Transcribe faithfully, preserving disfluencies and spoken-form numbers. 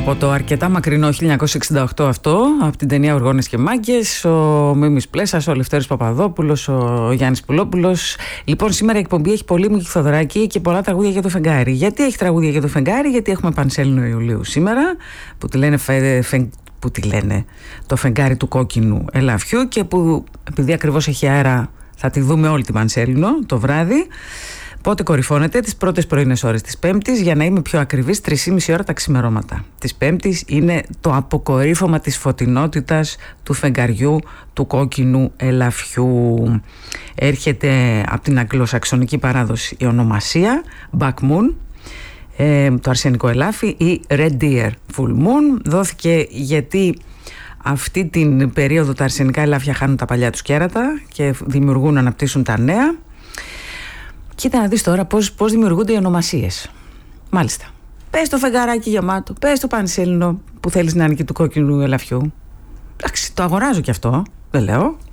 Από το αρκετά μακρινό χίλια εννιακόσια εξήντα οκτώ αυτό, από την ταινία Οργώνες και Μάγκες, ο Μίμης Πλέσας, ο Λευτέρης Παπαδόπουλος, ο Γιάννης Πουλόπουλος. Λοιπόν, σήμερα η εκπομπή έχει πολύ Μίκη Θοδωράκη και πολλά τραγούδια για το φεγγάρι. Γιατί έχει τραγούδια για το φεγγάρι? Γιατί έχουμε Πανσέλινο Ιουλίου σήμερα, που τη λένε, φε, φε, που τη λένε το φεγγάρι του κόκκινου ελαφιού, και που επειδή ακριβώς έχει αέρα θα τη δούμε όλη την Πανσέλινο το βράδυ. Πότε κορυφώνεται? Τις πρώτες πρωινές ώρες της Πέμπτης, για να είμαι πιο ακριβής, τρεις και μισή ώρα τα ξημερώματα της Πέμπτης. Είναι το αποκορύφωμα της φωτεινότητας του φεγγαριού του κόκκινου ελαφιού. Έρχεται από την αγγλοσαξονική παράδοση η ονομασία Back Moon, ε, το αρσενικό ελάφι, ή Red Deer Full Moon. Δόθηκε γιατί αυτή την περίοδο τα αρσενικά ελάφια χάνουν τα παλιά τους κέρατα και δημιουργούν, αναπτύσσουν τα νέα. Κοίτα να δεις τώρα πώς, πώς δημιουργούνται οι ονομασίες. Μάλιστα. Πες το φεγγαράκι γεμάτο, πες το Πανσέλινο που θέλεις να είναι και του κόκκινου ελαφιού. Εντάξει, το αγοράζω κι αυτό, δεν λέω.